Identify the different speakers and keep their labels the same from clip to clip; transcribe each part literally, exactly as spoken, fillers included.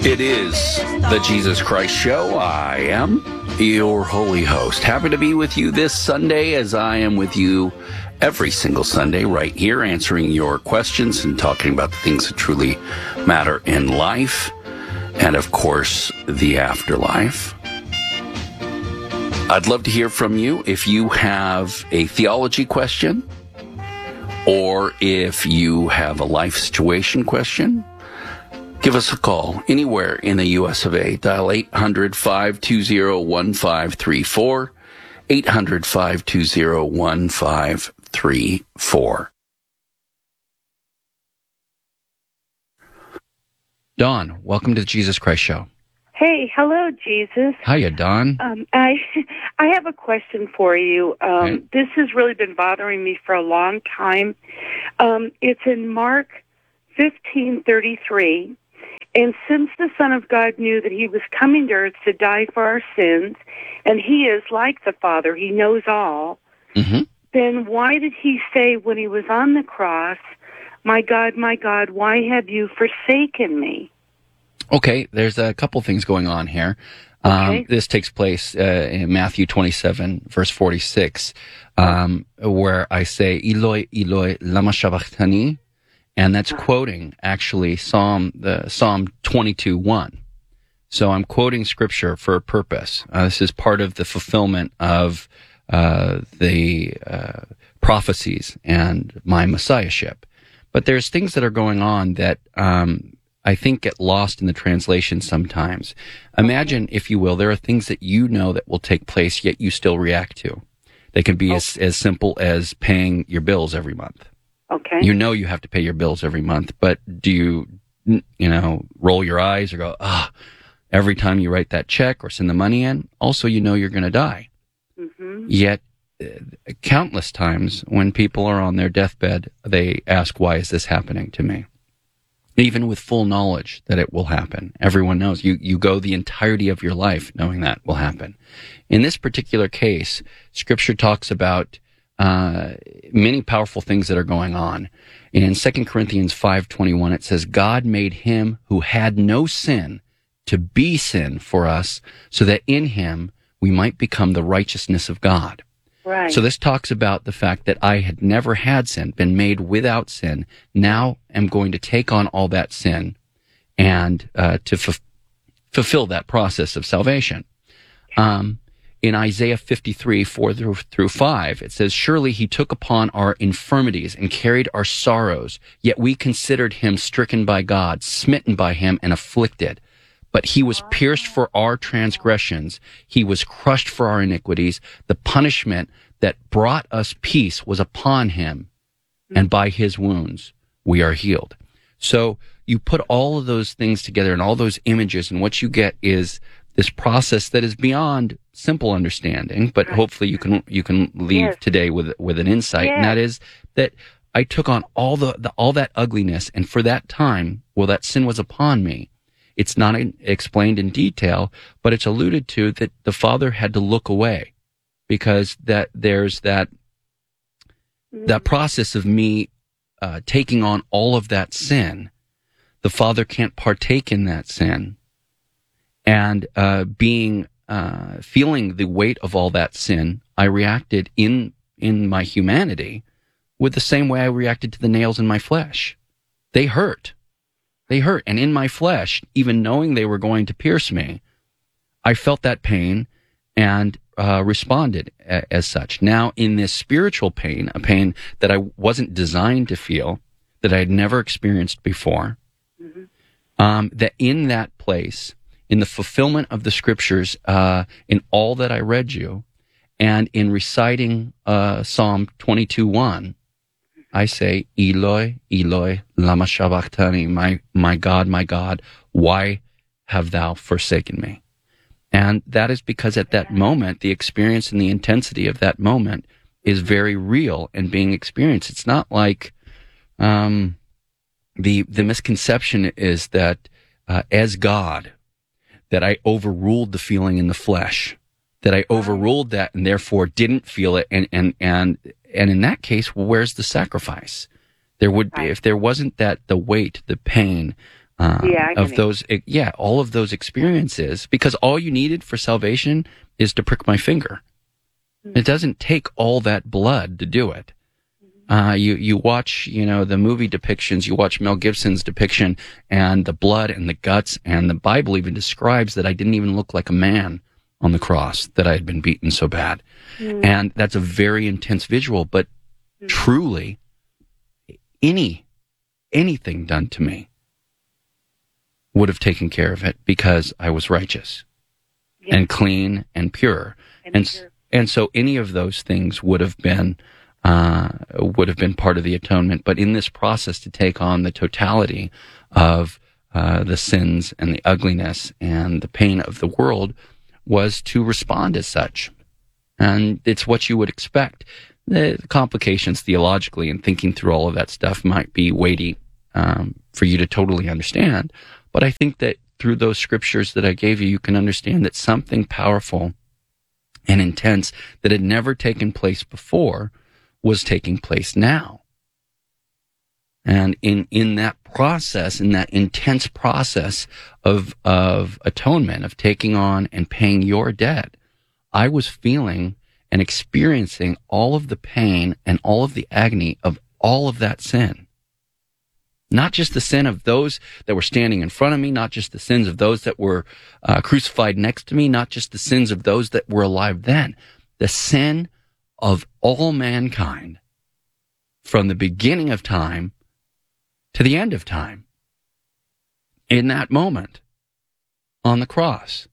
Speaker 1: It is the Jesus Christ Show. I am your holy host. Happy to be with you this Sunday, as I am with you every single Sunday right here, answering your questions and talking about the things that truly matter in life and, of course, the afterlife. I'd love to hear from you if you have a theology question or if you have a life situation question. Give us a call anywhere in the U S of A. Dial eight hundred, five two zero, one five three four, eight hundred, five two zero, one five three four. Dawn, welcome to the Jesus Christ Show.
Speaker 2: Hey, hello, Jesus.
Speaker 1: Hiya, Dawn.
Speaker 2: Um, I I have a question for you. Um,
Speaker 1: okay.
Speaker 2: This has really been bothering me for a long time. Um, it's in Mark fifteen thirty-three. And since the Son of God knew that he was coming to earth to die for our sins, and he is like the Father, he knows all,
Speaker 1: mm-hmm.
Speaker 2: then why did he say when he was on the cross, "My God, my God, why have you forsaken me?"
Speaker 1: Okay, there's a couple things going on here.
Speaker 2: Okay.
Speaker 1: Um, this takes place uh, in Matthew twenty-seven, verse forty-six, um, where I say, "Eloi, Eloi, lama sabachthani?" And that's quoting, actually, Psalm the Psalm twenty-two one. So I'm quoting Scripture for a purpose. Uh, this is part of the fulfillment of uh, the uh, prophecies and my messiahship. But there's things that are going on that um, I think get lost in the translation sometimes. Imagine, if you will, there are things that you know that will take place, yet you still react to. They can be oh. as, as simple as paying your bills every month.
Speaker 2: Okay.
Speaker 1: You know you have to pay your bills every month, but do you, you know, roll your eyes or go, ah, every time you write that check or send the money in? Also, you know you're going to die.
Speaker 2: Mm-hmm.
Speaker 1: Yet, uh, countless times when people are on their deathbed, they ask, why is this happening to me? Even with full knowledge that it will happen. Everyone knows. You, you go the entirety of your life knowing that will happen. In this particular case, Scripture talks about Uh, many powerful things that are going on. In Second Corinthians five twenty-one, it says, God made him who had no sin to be sin for us, so that in him we might become the righteousness of God.
Speaker 2: Right.
Speaker 1: So this talks about the fact that I had never had sin, been made without sin. Now I'm going to take on all that sin and uh, to f- fulfill that process of salvation. Um, In Isaiah fifty-three, four through, through five, it says, surely he took upon our infirmities and carried our sorrows, yet we considered him stricken by God, smitten by him, and afflicted. But he was pierced for our transgressions. He was crushed for our iniquities. The punishment that brought us peace was upon him, and by his wounds we are healed. So you put all of those things together and all those images, and what you get is this process that is beyond simple understanding, but hopefully you can you can leave
Speaker 2: yes.
Speaker 1: today with with an insight,
Speaker 2: yes.
Speaker 1: and that is that I took on all the, the all that ugliness, and for that time, well, that sin was upon me. It's not in, explained in detail, but it's alluded to that the Father had to look away because that there's that mm. that process of me uh, taking on all of that sin. The Father can't partake in that sin. And uh, being, uh, feeling the weight of all that sin, I reacted in in my humanity with the same way I reacted to the nails in my flesh. They hurt. They hurt. And in my flesh, even knowing they were going to pierce me, I felt that pain and uh, responded a- as such. Now, in this spiritual pain, a pain that I wasn't designed to feel, that I had never experienced before, mm-hmm. um, that in that place, in the fulfillment of the Scriptures, uh, in all that I read you, and in reciting uh, Psalm twenty-two one, I say, Eloi, Eloi, lama sabachthani, my, my God, my God, why have thou forsaken me? And that is because at that moment, the experience and the intensity of that moment is very real and being experienced. It's not like um, the the misconception is that uh, as God, that I overruled the feeling in the flesh, that I overruled that and therefore didn't feel it. And, and, and, and in that case, well, where's the sacrifice? There would be, if there wasn't that, the weight, the pain, uh,
Speaker 2: the agony.
Speaker 1: of those, yeah, all of those experiences, because all you needed for salvation is to prick my finger. Mm-hmm. It doesn't take all that blood to do it. Uh, you, you watch, you know, the movie depictions, you watch Mel Gibson's depiction and the blood and the guts, and the Bible even describes that I didn't even look like a man on the cross, that I had been beaten so bad. Mm. And that's a very intense visual, but mm. truly, any, anything done to me would have taken care of it, because I was righteous yeah. and clean and pure. And, and, pure. and so any of those things would have been Uh, would have been part of the atonement. But in this process, to take on the totality of uh, the sins and the ugliness and the pain of the world was to respond as such. And it's what you would expect. The complications theologically and thinking through all of that stuff might be weighty um, for you to totally understand. But I think that through those scriptures that I gave you, you can understand that something powerful and intense that had never taken place before was taking place now. And in, in that process, in that intense process of, of atonement, of taking on and paying your debt, I was feeling and experiencing all of the pain and all of the agony of all of that sin. Not just the sin of those that were standing in front of me, not just the sins of those that were uh, crucified next to me, not just the sins of those that were alive then. The sin of all mankind, from the beginning of time to the end of time, in that moment on the cross.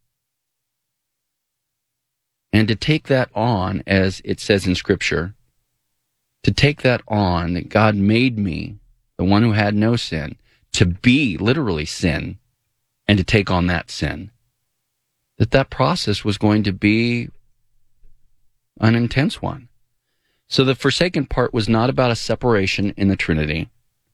Speaker 1: And to take that on, as it says in Scripture, to take that on, that God made me, the one who had no sin, to be literally sin, and to take on that sin, that that process was going to be an intense one. So the forsaken part was not about a separation in the Trinity,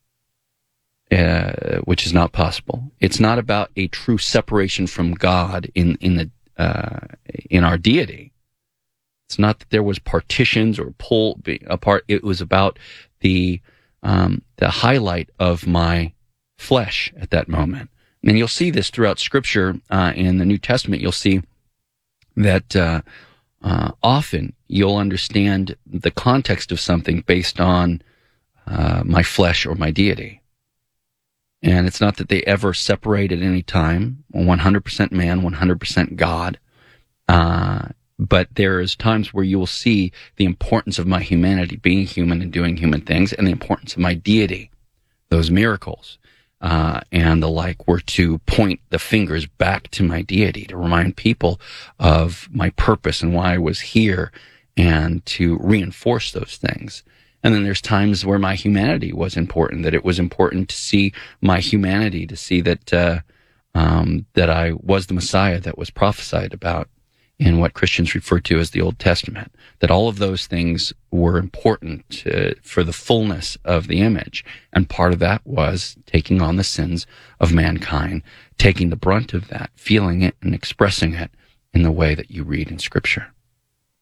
Speaker 1: uh, which is not possible. It's not about a true separation from God in in the uh, in our deity. It's not that there was partitions or pull apart. It was about the um, the highlight of my flesh at that moment. And you'll see this throughout Scripture uh, in the New Testament. You'll see that. Uh, Uh, often you'll understand the context of something based on uh, my flesh or my deity. And it's not that they ever separate at any time, one hundred percent man, one hundred percent God. Uh, but there is times where you will see the importance of my humanity, being human and doing human things, and the importance of my deity, those miracles. Uh, and the like were to point the fingers back to my deity, to remind people of my purpose and why I was here, and to reinforce those things. And then there's times where my humanity was important, that it was important to see my humanity, to see that uh, um, that I was the Messiah that was prophesied about in what Christians refer to as the Old Testament, that all of those things were important to, for the fullness of the image. And part of that was taking on the sins of mankind, taking the brunt of that, feeling it and expressing it in the way that you read in Scripture.